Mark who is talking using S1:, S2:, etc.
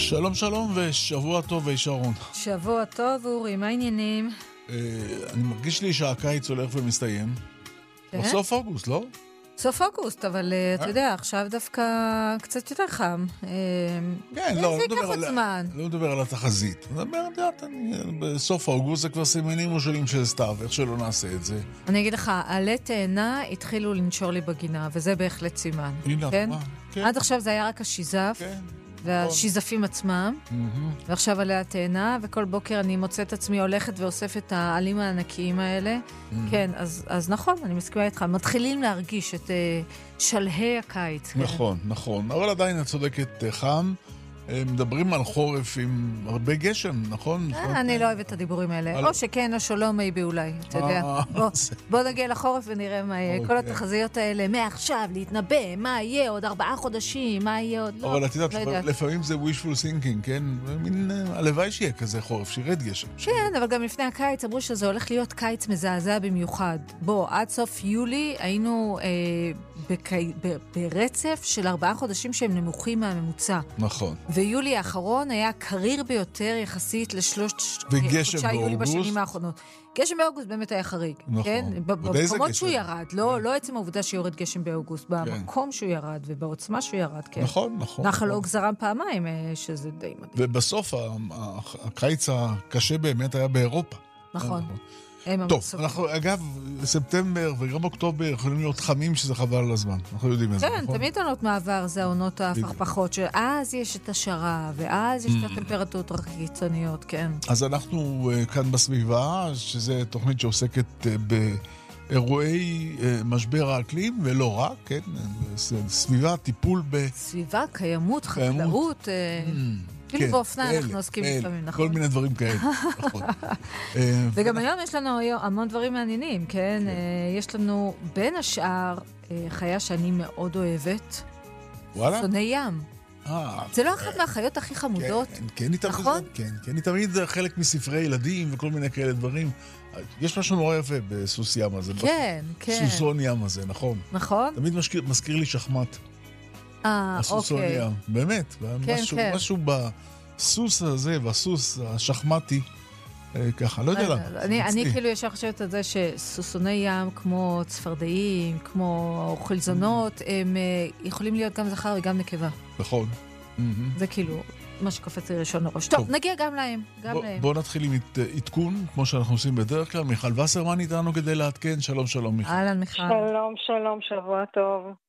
S1: שלום שלום ושבוע טוב וישרון.
S2: שבוע טוב אורי, מה העניינים?
S1: אני מרגיש לי שהקיץ הולך ומסתיים. בסוף אוגוסט, לא?
S2: סוף אוגוסט, אבל אתה יודע, עכשיו דווקא קצת יותר חם.
S1: כן,
S2: זה ייקח עוד זמן.
S1: לא מדבר על התחזית. בסוף אוגוסט זה כבר סימנים ראשונים של סתיו, איך שלא נעשה את זה.
S2: אני אגיד לך, עלי תאנה התחילו לנשור לי בגינה, וזה בהחלט סימן. כן? עד עכשיו זה היה רק השיזף. כן. והשיזפים עצמם, ועכשיו עליה תאנה, וכל בוקר אני מוצאת עצמי הולכת ואוספת את העלים הענקיים האלה. כן, אז נכון, אני מסכימה איתך, מתחילים להרגיש את שלהי הקיץ.
S1: נכון, נכון, אבל עדיין את צודקת חם, מדברים על חורף עם הרבה גשם, נכון?
S2: אני לא אוהבת את הדיבורים האלה, או שכן או שלא מייבי אולי, אתה יודע. בוא נגיע לחורף ונראה מה יהיה. כל התחזיות האלה, מעכשיו להתנבא, מה יהיה עוד 4 חודשים, מה יהיה עוד לא.
S1: אבל את יודעת, לפעמים זה wishful thinking, כן? הלוואי שיהיה כזה חורף, שירד גשם.
S2: כן, אבל גם לפני הקיץ אמרו שזה הולך להיות קיץ מזעזע במיוחד. בוא, עד סוף יולי היינו ברצף של 4 חודשים שהם נמוכים מהממוצע.
S1: נכון.
S2: ויולי האחרון היה קריר ביותר יחסית
S1: וגשם
S2: יולי בשנים האחרונות. גשם באוגוסט באמת היה חריג.
S1: נכון.
S2: כן? במקומות שהוא ירד, לא עצם העובדה שיורד גשם באוגוסט, במקום שהוא ירד ובעוצמה שהוא ירד, כן.
S1: נכון, נכון.
S2: נחל אוג זרם פעמיים, שזה די מדהים.
S1: ובסוף הקיץ הקשה באמת היה באירופה.
S2: נכון.
S1: טוב, אנחנו אגב, ספטמבר וגם אוקטובר יכולים להיות חמים שזה חבל על הזמן, אנחנו יודעים את זה,
S2: נכון? כן, תמיד עונות מעבר זה העונות ההפכפכות, שאז יש את השרה, ואז יש את הטמפרטורות הקיצוניות, כן.
S1: אז אנחנו כאן בסביבה, שזה תוכנית שעוסקת באירועי משבר האקלים, ולא רק, כן, סביבה, טיפול
S2: סביבה, קיימות, חקלאות, אפילו באופנה אנחנו עוסקים לפעמים, נכון?
S1: כל מיני דברים כאלה, נכון.
S2: וגם היום יש לנו המון דברים מעניינים, כן? יש לנו בין השאר חיה שאני מאוד אוהבת, סוסוני ים. זה לא אחת מהחיות הכי חמודות, נכון?
S1: כן, היא תמיד חלק מספרי ילדים וכל מיני כאלה דברים. יש משהו נורא יפה בסוס ים הזה.
S2: כן, כן.
S1: סוסון ים הזה, נכון?
S2: נכון.
S1: תמיד מזכיר לי שחמט.
S2: אוקיי.
S1: באמת, משהו בסוס הזה, בסוס השחמטי, ככה, לא יודע למה.
S2: אני כאילו ישר חושבת על זה שסוסוני ים כמו צפרדעים, כמו חלזונות, הם יכולים להיות גם זכר וגם נקבה.
S1: נכון.
S2: זה כאילו מה שקופץ לי ראשון לראש. טוב, נגיע גם להם.
S1: בואו נתחיל עם עדכון, כמו שאנחנו עושים בדרך כלל. מיכל וסרמן איתנו כדי לעדכן. שלום שלום מיכל.
S2: אהלן מיכל.
S3: שלום שלום, שבוע טוב.